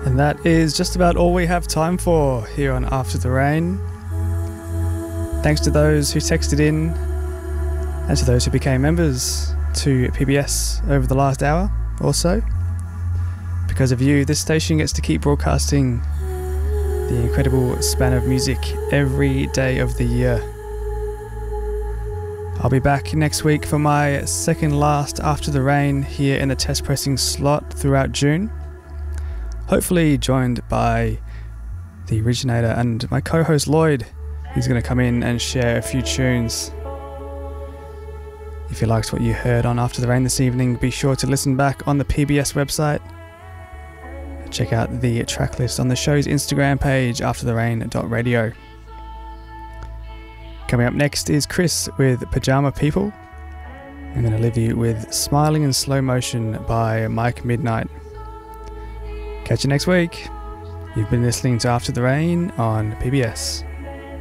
And that is just about all we have time for here on After the Rain. Thanks to those who texted in and to those who became members to PBS over the last hour or so. Because of you, this station gets to keep broadcasting the incredible span of music every day of the year. I'll be back next week for my second last After the Rain here in the test pressing slot throughout June. Hopefully joined by the originator and my co-host Lloyd, who's going to come in and share a few tunes. If you liked what you heard on After the Rain this evening, be sure to listen back on the PBS website. Check out the track list on the show's Instagram page, aftertherain.radio. Coming up next is Chris with Pajama People. I'm going to leave you with Smiling in Slow Motion by Mike Midnight. Catch you next week. You've been listening to After the Rain on PBS.